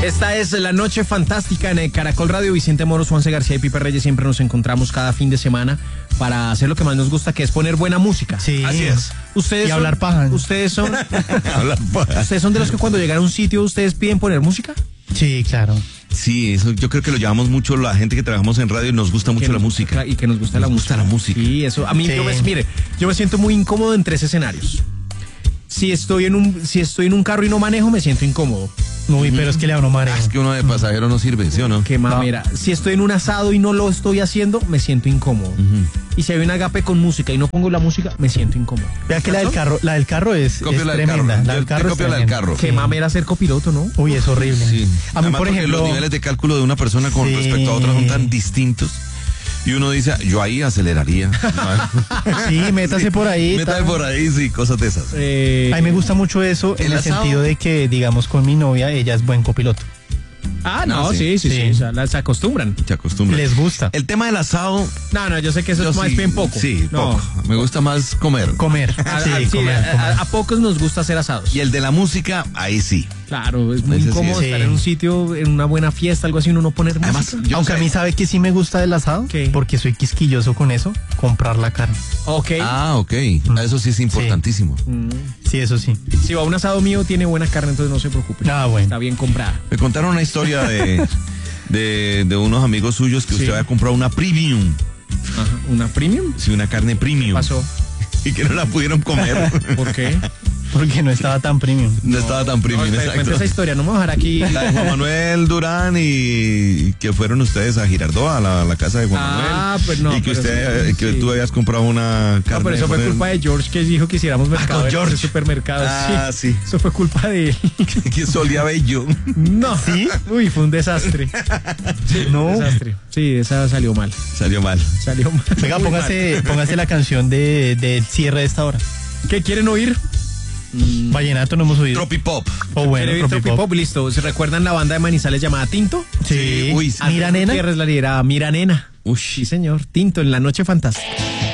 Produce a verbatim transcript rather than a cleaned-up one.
Esta es La Noche Fantástica en el Caracol Radio. Vicente Moros, Juanse García y Pipe Reyes siempre nos encontramos cada fin de semana para hacer lo que más nos gusta, que es poner buena música. Sí. Así es. Ustedes Y son, hablar paja. Ustedes son, Hablar paja. ustedes son de los que cuando llegan a un sitio ustedes piden poner música. Sí, claro. Sí, eso yo creo que lo llevamos mucho la gente que trabajamos en radio y nos gusta mucho Que la nos- música. y que nos gusta Nos la gusta música. la música. Sí, eso. A mí, Sí. yo me, mire, yo me siento muy incómodo en tres escenarios. Si estoy en un, si estoy en un carro y no manejo, me siento incómodo. Uy, pero es que le da uno mareo. Ah, es que uno de pasajero no sirve, ¿sí o no? Qué mamera. Si estoy en un asado y no lo estoy haciendo, me siento incómodo. Y si hay un agape con música y no pongo la música, me siento incómodo. Vea que la del carro, la del carro es, Copio es la del tremenda. carro. La del Yo carro te es copio la del tremenda. carro. Qué mamera ser copiloto, ¿no? Uy, es horrible. Sí. A mí, Además, por porque ejemplo, los niveles de cálculo de una persona con Sí. respecto a otra son tan distintos. Y uno dice, yo ahí aceleraría. sí, métase por ahí. Métale tal. por ahí, sí, cosas de esas. Eh, A mí me gusta mucho eso en ¿El el asado? sentido de que, digamos, con mi novia, ella es buen copiloto. Ah, no, Ah, sí, sí. sí, sí. Sí. O sea, la- se acostumbran. Se acostumbra. Les gusta El tema del asado, No, no, yo sé que eso yo es más sí- bien poco. Sí, no. poco. Me gusta más comer. comer. A, a- Sí, sí, comer, a- comer. a- a pocos nos gusta hacer asados. Y el de la música, ahí sí. Claro, es muy Ese sí incómodo es. estar Sí. en un sitio, en una buena fiesta, algo así, uno no poner Además, música. yo Aunque sé- a mí sabe que sí me gusta el asado, ¿Qué? porque soy quisquilloso con eso, comprar la carne. Ok. Ah, ok. Eso sí es importantísimo. Mm. Sí, eso sí. Si va a un asado mío, tiene buena carne, entonces no se preocupe. Ah, bueno. Está bien comprada. Me contaron una historia de, de, de unos amigos suyos que Sí. usted había comprado una premium. Ajá. ¿Una premium? Sí, una carne premium. ¿Qué pasó? Y que no la pudieron comer. ¿Por qué? Porque no estaba tan premium. No estaba tan No, premium, espere, exacto. cuente esa historia, no me voy a dejar aquí. La de Juan Manuel Durán y que fueron ustedes a Girardot, a la, la casa de Juan Ah, Manuel. pues no, Y que pero usted, eso- que sí. tú habías comprado una carne. No, pero eso fue con el- culpa de George que dijo que hiciéramos mercado con en George. ese supermercado. Ah, sí. Eso fue culpa de él. que solía bello. No. ¿Sí? Uy, fue un desastre. Sí, No. un desastre. Sí, esa salió mal. Salió mal. Salió mal. Venga, Muy póngase, póngase la canción de, del cierre de esta hora. mal. ¿Qué quieren oír? Vallenato no hemos oído. Tropipop. O bueno, ¿Quieren oír Tropipop. Tropipop? Listo. ¿Se recuerdan la banda de Manizales llamada Tinto? Sí. Uy, sí. Mira, nena. Gutiérrez la lidera Mira Nena. Uy. Sí, señor. Tinto en La Noche Fantástica.